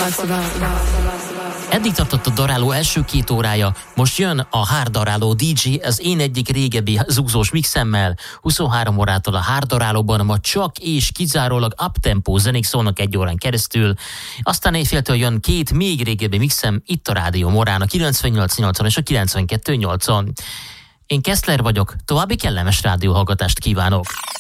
Eddig tartott a daráló első 2 órája, most jön a hard daráló DJ, az én egyik régebbi zugzós mixemmel. 23 órától a hard darálóban ma csak és kizárólag uptempo zenék szólnak 1 órán keresztül. Aztán éjféltől jön 2 még régebbi mixem itt a Rádió Morán, a 98.8-on és a 92.8-on. Én Keszler vagyok, további kellemes rádióhallgatást kívánok!